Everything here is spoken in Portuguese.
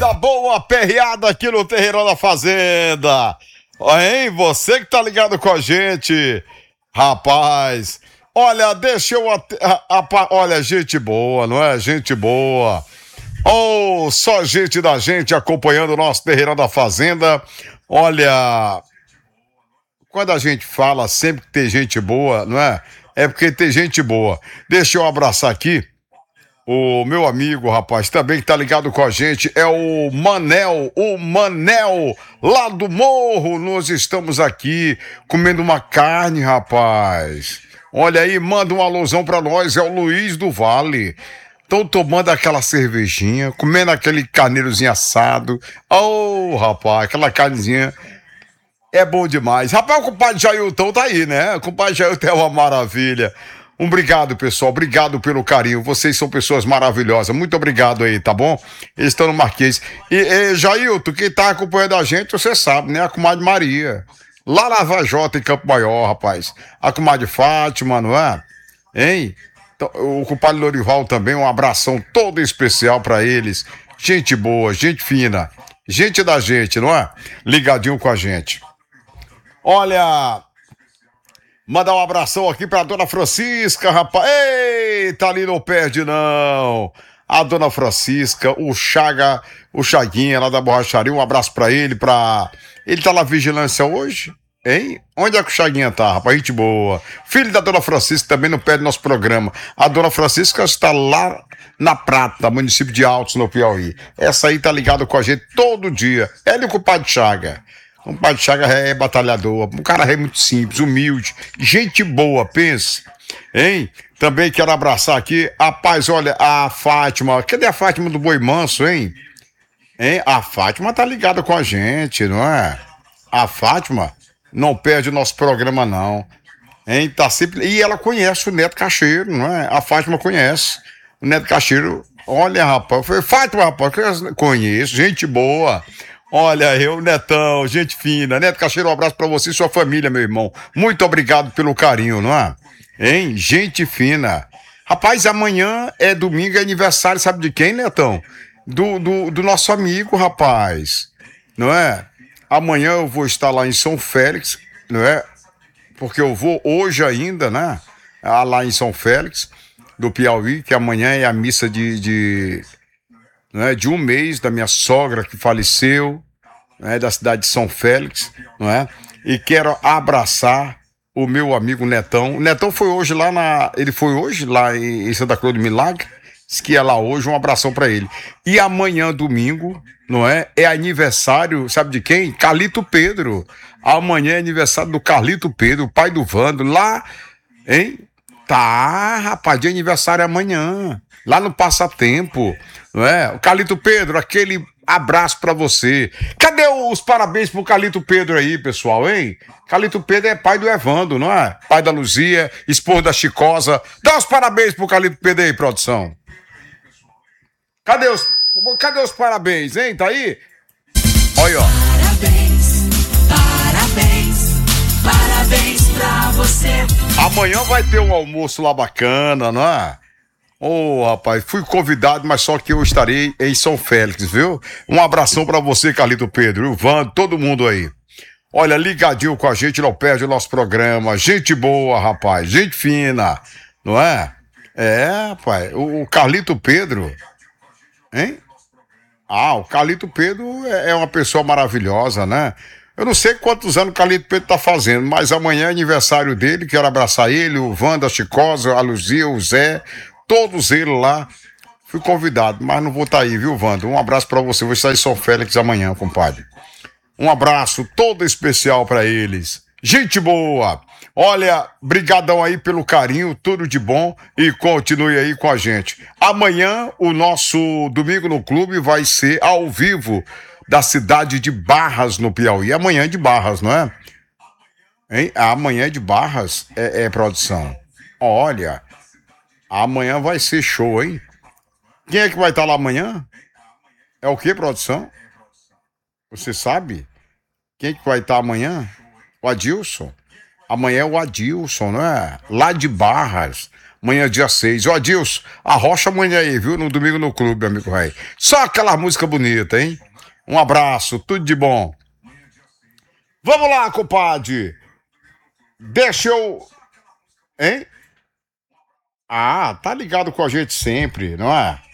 Coisa boa, perreada aqui no Terreirão da Fazenda. Hein? Você que tá ligado com a gente. Rapaz, olha, deixa eu... Olha, gente boa, não é? Gente boa. Oh, só gente da gente acompanhando o nosso Terreirão da Fazenda. Olha, quando a gente fala sempre que tem gente boa, não é? É porque tem gente boa. Deixa eu abraçar aqui o meu amigo, rapaz, também que tá ligado com a gente, é o Manel, lá do Morro. Nós estamos aqui comendo uma carne, rapaz. Olha aí, manda uma alusão pra nós, é o Luiz do Vale. Estão tomando aquela cervejinha, comendo aquele carneirozinho assado. Oh, rapaz, aquela carnezinha é bom demais. Rapaz, o compadre Jailton tá aí, né? O compadre Jailton é uma maravilha. Obrigado, pessoal. Obrigado pelo carinho. Vocês são pessoas maravilhosas. Muito obrigado aí, tá bom? Eles estão no Marquês. Jailton, quem tá acompanhando a gente, você sabe, né? A comadre Maria. Lá na Vajota, em Campo Maior, rapaz. A comadre Fátima, não é? Hein? Então, o compadre Lorival também, um abração todo especial pra eles. Gente boa, gente fina. Gente da gente, não é? Ligadinho com a gente. Olha... Mandar um abração aqui pra dona Francisca, rapaz. Eita, ali não perde, não. A dona Francisca, o Chaguinha lá da borracharia, um abraço pra ele, Ele tá na vigilância hoje? Hein? Onde é que o Chaguinha tá, rapaz? Gente boa. Filho da dona Francisca também não perde nosso programa. A dona Francisca está lá na Prata, município de Altos, no Piauí. Essa aí tá ligada com a gente todo dia. Ela e o compadre Chaga. Um pai de Chaga é batalhador, um cara é muito simples, humilde, gente boa, pensa, hein? Também quero abraçar aqui, rapaz, olha, a Fátima, cadê a Fátima do Boi Manso, hein? A Fátima tá ligada com a gente, não é? A Fátima não perde o nosso programa, não, hein? Tá sempre... E ela conhece o Neto Cacheiro, não é? A Fátima conhece o Neto Cacheiro, olha, rapaz, eu falei, Fátima, rapaz, conheço, gente boa. Olha, Netão, gente fina. Neto Cacheiro, um abraço pra você e sua família, meu irmão. Muito obrigado pelo carinho, não é? Hein? Gente fina. Rapaz, amanhã é domingo, é aniversário, sabe de quem, Netão? Do nosso amigo, rapaz. Não é? Amanhã eu vou estar lá em São Félix, não é? Porque eu vou hoje ainda, né? Lá em São Félix, do Piauí, que amanhã é a missa de um mês da minha sogra que faleceu, né, da cidade de São Félix, não é? E quero abraçar o meu amigo Netão. O Netão foi hoje ele foi hoje lá em Santa Cruz do Milagre, disse que ia lá hoje, um abração para ele. E amanhã, domingo, não é? É aniversário, sabe de quem? Carlito Pedro. Amanhã é aniversário do Carlito Pedro, o pai do Vando, lá, hein? Tá, rapaz, de aniversário amanhã, lá no Passatempo, não é? O Carlito Pedro, aquele abraço pra você. Cadê os parabéns pro Carlito Pedro aí, pessoal, hein? Carlito Pedro é pai do Evando, não é? Pai da Luzia, esposo da Chicosa. Dá os parabéns pro Carlito Pedro aí, produção. Cadê os parabéns, hein? Tá aí? Olha, ó. Parabéns pra você. Amanhã vai ter um almoço lá bacana, não é? Ô, rapaz, fui convidado, mas só que eu estarei em São Félix, viu? Um abração pra você, Carlito Pedro, o Vando, todo mundo aí. Olha, ligadinho com a gente, não perde o nosso programa. Gente boa, rapaz, gente fina, não é? Rapaz, o Carlito Pedro, hein? O Carlito Pedro é uma pessoa maravilhosa, né? Eu não sei quantos anos o Carlito Pedro tá fazendo, mas amanhã é aniversário dele, quero abraçar ele, o Wanda, a Chicosa, a Luzia, o Zé, todos eles lá. Fui convidado, mas não vou estar aí, viu, Wanda? Um abraço pra você, vou estar em São Félix amanhã, compadre. Um abraço todo especial pra eles. Gente boa! Olha, brigadão aí pelo carinho, tudo de bom e continue aí com a gente. Amanhã o nosso Domingo no Clube vai ser ao vivo da cidade de Barras, no Piauí. Amanhã é de Barras, não é? Hein? Amanhã é de Barras, produção. Olha, amanhã vai ser show, hein? Quem é que vai estar lá amanhã? É o que, produção? Você sabe? Quem é que vai estar amanhã? O Adilson. Amanhã é o Adilson, não é? Lá de Barras. Amanhã, dia 6. Ó, Adilson, arrocha amanhã aí, viu? No domingo no clube, amigo rei. Só aquela música bonita, hein? Um abraço, tudo de bom. Vamos lá, compadre. Deixa eu. Hein? Ah, tá ligado com a gente sempre, não é?